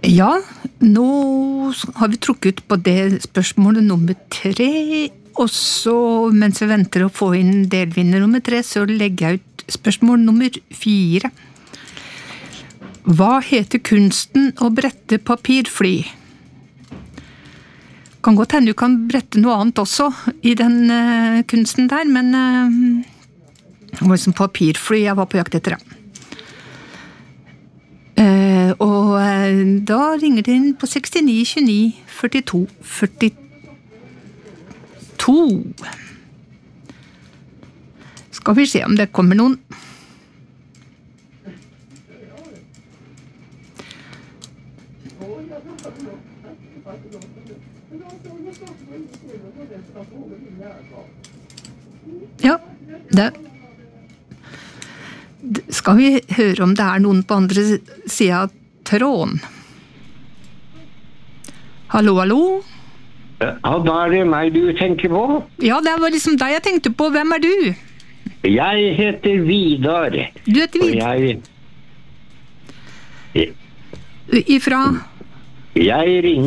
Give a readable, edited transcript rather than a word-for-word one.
Ja, nå har vi trukket på det spørsmålet nummer 3, og så mens vi venter å få inn delvinner nummer 3, så legger jeg ut spørsmål nummer 4. Hva heter kunsten å brette papirfly? Kan godt hende du kan brette noe annet også i den kunsten der, men det var liksom papirfly jeg var på jakt etter. Og da ringer det inn på 69 29 42 42. Skal vi se om det kommer noen. Ja, det skal vi høre om det noen på andre siden av tråden. Hallo, hallo? Ja, da det meg du tenker på. Ja, det var liksom deg jeg tenkte på. Hvem du? Jeg heter Vidar. Du heter Vidar? Ifra? Jeg ringer